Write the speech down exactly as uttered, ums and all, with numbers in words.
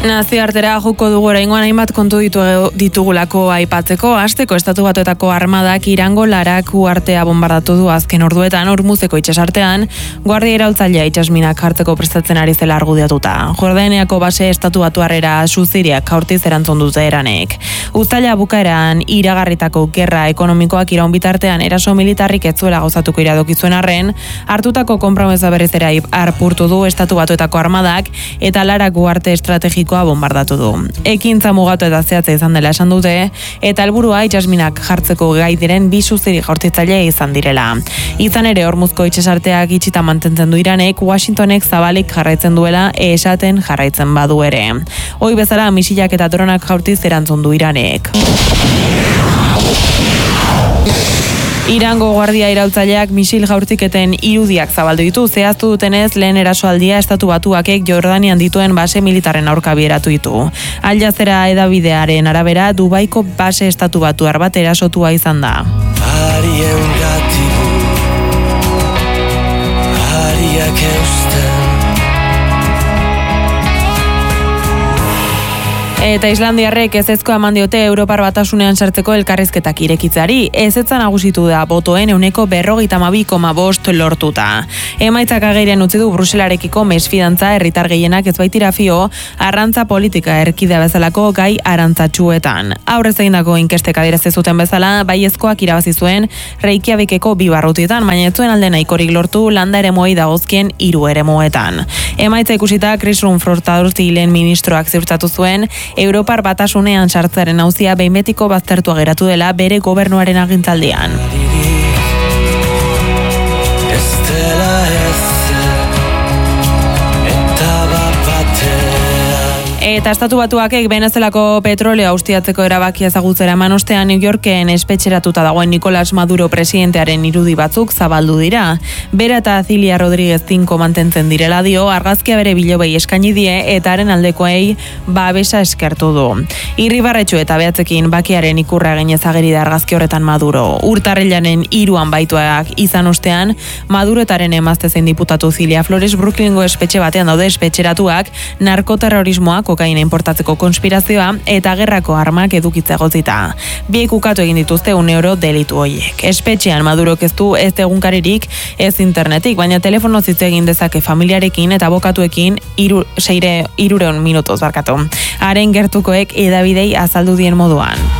Nazioartera joko dugu oraingoan hainbat kontu ditu, ditugulako aipatzeko. Hasteko Estatu Batuetako armadak Irango Larak uhartea bombardatu du azken orduetan Hormuzeko itsasartean, guardia iraultzailea itsasminak jartzeko prestatzen ari zela argudiatuta. Jordaniako base Estatu Batuarrera Suziriak jaurtiz erantzun dute Iranek. Uztaila bukaeran iragarritako gerra ekonomikoak iraun bitartean eraso militarrik ez zuela gauzatuko iradoki zuen arren, hartutako konpromesa berriz ere apurtu du Estatu Batuetako armadak eta Larak uharte estrategikoa bombardatu du. Ekintza mugatu eta zehatza izan dela esan dute, eta helburua itsasminak jartzeko gai diren bi Suziri jaurtitzaile izan direla. Izan ere Hormuzko itsasarteak itxita mantentzen du Iranek, Washingtonek zabalik jarraitzen duela esaten jarraitzen badu ere. Hoi bezala misilak eta dronak jaurtiz erantzun du Iranek. Irango guardia iraultzaileak misil jaurtiketen irudiak zabaldu ditu, zehaztu dutenez lehen erasoaldia Estatu Batuakek Jordanian dituen base militarren aurka bieratu ditu. Al Jazeera edabidearen arabera, Dubaiko base Estatu Batuar bat erasotua izan da. Arien gatibu, ariak eusten. Eta Islandiarrek ezezkoa eman diote Europar Batasunean sartzeko elkarrizketak irekitzari. Ezetza nagusitu da botoen ehuneko berrogeita hamabi koma bost lortuta. Emaitzak agerian utzi du Bruselarekiko mesfidantza herritar gehienak ez baitira fio arrantza politika erkidea bezalako gai arantzatsuetan. Aurrez egindako inkestek adierazi zuten bezala, baiezkoak irabazi zuen Reykjavikeko bi barrutietan, baina ez zuen alde nahikorik lortu landa eremuei dagozkien hiru eremuetan. Emaitza ikusita Chris Rumford lehen ministroak ziurtatu zuen Europar Batasunean sartzearen auzia behin betiko baztertua geratu dela bere gobernuaren agintaldian. Eta Estatu Batuakek Venezuelako petroleo ustiatzeko erabakia ezagutzera eman ostean New Yorken espetxeratuta dagoen Nicolás Maduro presidentearen irudi batzuk zabaldu dira. Bera eta Zilia Rodríguez Tinko mantentzen direla dio, argazkia bere bilobei eskaini die eta haren aldekoei babesa eskertu du. Irribarretxu eta behatzekin bakearen ikurra eginez ageri da argazki horretan Maduro. Urtarrilaren hiruan baituak izan ostean, Maduretaren emazte zein diputatu Zilia Flores Brooklyngo espetxe batean daude espetxeratuak narkoterrorismoa, kokaina importatzeko konspirazioa eta gerrako armak edukitza gotzita. Biek ukatu egin dituzte un euro delitu hoiek. Espetxean Madurok ez du ez egunkaririk, ez internetik, baina telefono hitz egin dezake familiarekin eta abokatuekin iru, seire, irureun minutuz barkatu. Haren gertukoek edabidei azaldu dien moduan.